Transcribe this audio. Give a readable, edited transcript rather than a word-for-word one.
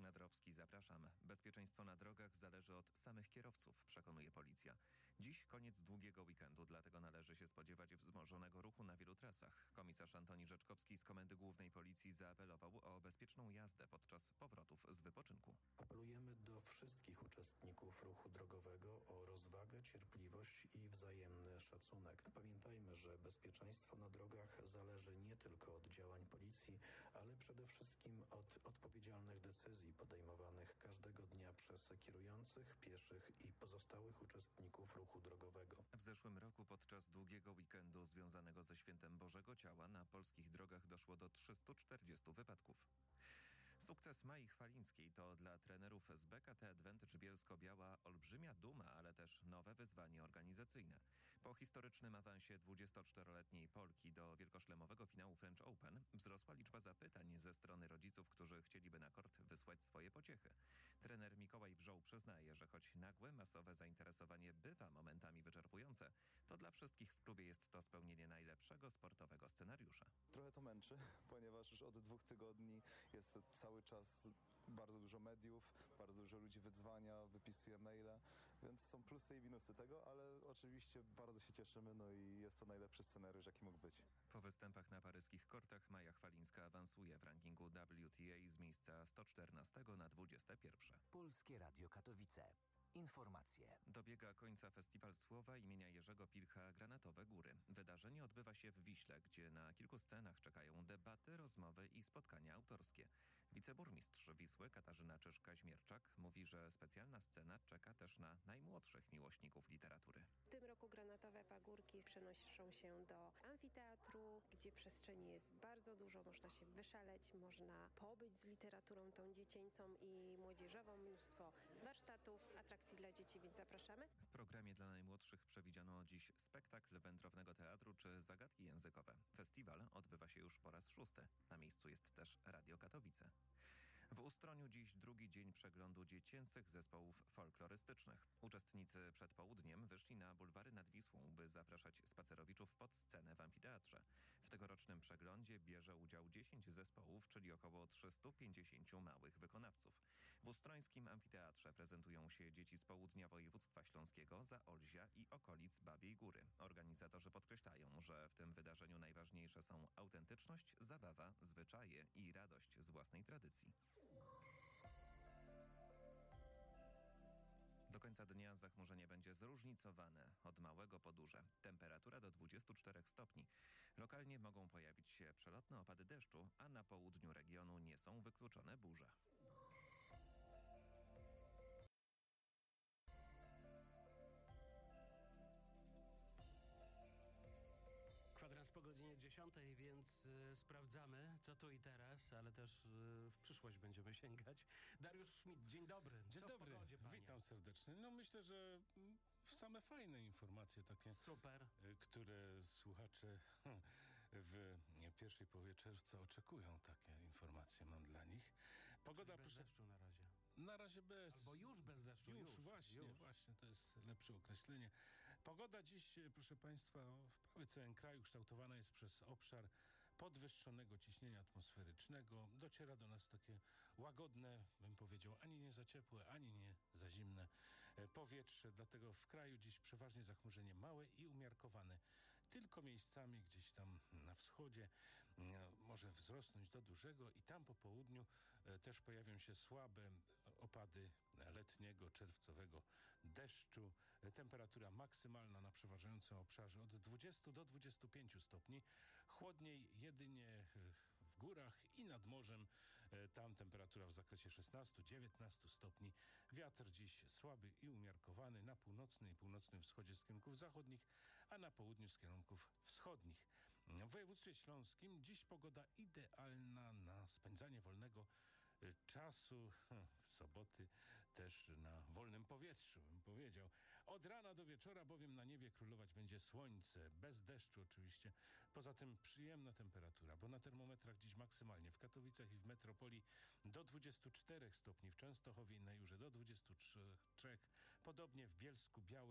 Nadrowski, zapraszam. Bezpieczeństwo na drogach zależy od samych kierowców, przekonuje policja. Dziś koniec długiego weekendu, dlatego należy się spodziewać wzmożonego ruchu na wielu trasach. Komisarz Antoni Rzeczkowski z Komendy Głównej Policji zaapelował o bezpieczną jazdę podczas powrotów z wypoczynku. Apelujemy do wszystkich uczestników ruchu drogowego o rozwagę, cierpliwość i wzajemny szacunek. Pamiętajmy, że bezpieczeństwo na drogach zależy nie tylko od działań policji, ale przede wszystkim od odpowiedzialnych decyzji podejmowanych każdego dnia przez kierujących, pieszych i pozostałych uczestników ruchu drogowego. W zeszłym roku podczas długiego weekendu związanego ze Świętem Bożego Ciała na polskich drogach doszło do 340 wypadków. Sukces Mai Chwalińskiej to dla trenerów z BKT Advantage Bielsko-Biała olbrzymia duma, ale też nowe wyzwanie organizacyjne. Po historycznym awansie 24-letniej Polki do wielkoszlemowego finału French Open wzrosła liczba zapytań ze strony rodziców, którzy chcieliby na kort wysłać swoje pociechy. Trener Mikołaj Wrzoł przyznaje, że choć nagłe, masowe zainteresowanie bywa momentami wyczerpujące, to dla wszystkich w klubie jest to spełnienie najlepszego sportowego scenariusza. Trochę to męczy, ponieważ już od 2 tygodni jest cały czas bardzo dużo mediów, bardzo dużo ludzi wydzwania, wypisuje maile, więc są plusy i minusy tego, ale oczywiście bardzo się cieszymy, no i jest to najlepszy scenariusz, jaki mógł być. Po występach na paryskich kortach Maja Chwalińska awansuje w rankingu WTA z miejsca 114 na 21. Polskie Radio Katowice. Informacje. Dobiega końca Festiwal Słowa imienia Jerzego Pilcha Granatowe Góry. Wydarzenie odbywa się w Wiśle, gdzie na kilku scenach czekają debaty, rozmowy i spotkania autorskie. Wiceburmistrz Wisły Katarzyna Czyszka-Śmierczak mówi, że specjalna scena czeka też na najmłodszych miłośników literatury. W tym roku Granatowe Pagórki przenoszą się do amfiteatru, gdzie przestrzeni jest bardzo dużo, można się wyszaleć, można pobyć z literaturą tą dziecięcą i młodzieżową, mnóstwo warsztatów, atrakcji dla dzieci, więc zapraszamy. W programie dla najmłodszych przewidziano dziś spektakl wędrownego teatru czy zagadki językowe. Festiwal odbywa się już po raz 6. Na miejscu jest też Radio Katowice. W Ustroniu dziś drugi dzień przeglądu dziecięcych zespołów folklorystycznych. Uczestnicy przed południem wyszli na bulwary nad Wisłą, by zapraszać spacerowiczów pod scenę w amfiteatrze. W tegorocznym przeglądzie bierze udział 10 zespołów, czyli około 350 małych wykonawców. W ustrońskim amfiteatrze prezentują się dzieci z południa województwa śląskiego, Zaolzia i okolic Babiej Góry. Organizatorzy podkreślają, że w tym wydarzeniu najważniejsze są autentyczność, zabawa, zwyczaje i radość z własnej tradycji. Do końca dnia zachmurzenie będzie zróżnicowane od małego po duże. Temperatura do 24 stopni. Lokalnie mogą pojawić się przelotne opady deszczu, a na południu regionu nie są wykluczone burze. Kwadrans po godzinie 10, więc sprawdzamy, co tu i teraz, ale też w przyszłość będziemy sięgać. Dariusz Schmidt, dzień dobry. Dzień dobry, w pogodzie, panie? witam serdecznie. No myślę, że same fajne informacje takie, Super. które słuchacze w pierwszej połowie czerwca oczekują. Takie informacje mam dla nich. Pogoda Bez deszczu na razie. Na razie bez. Albo już bez deszczu. Już, właśnie, to jest lepsze określenie. Pogoda dziś, proszę Państwa, w prawie całym kraju kształtowana jest przez obszar podwyższonego ciśnienia atmosferycznego. Dociera do nas takie łagodne, bym powiedział, ani nie za ciepłe, ani nie za zimne powietrze. Dlatego w kraju dziś przeważnie zachmurzenie małe i umiarkowane. Tylko miejscami gdzieś tam na wschodzie może wzrosnąć do dużego i tam po południu też pojawią się słabe opady letniego, czerwcowego deszczu. Temperatura maksymalna na przeważającym obszarze od 20 do 25 stopni. Chłodniej jedynie w górach i nad morzem. Tam temperatura w zakresie 16-19 stopni. Wiatr dziś słaby i umiarkowany na północnym i północnym wschodzie z kierunków zachodnich, a na południu z kierunków wschodnich. W województwie śląskim dziś pogoda idealna na spędzanie wolnego czasu, w soboty też na wolnym powietrzu, bym powiedział. Od rana do wieczora bowiem na niebie królować będzie słońce, bez deszczu oczywiście. Poza tym przyjemna temperatura, bo na termometrach dziś maksymalnie w Katowicach i w metropolii do 24 stopni, w Częstochowie i na Jurze do 23, podobnie w Bielsku Białym